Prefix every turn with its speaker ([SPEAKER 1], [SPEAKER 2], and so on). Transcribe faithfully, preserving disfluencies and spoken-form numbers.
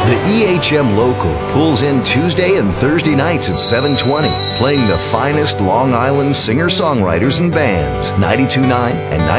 [SPEAKER 1] The E H M Local pulls in Tuesday and Thursday nights at seven twenty, playing the finest Long Island singer-songwriters and bands. ninety-two point nine and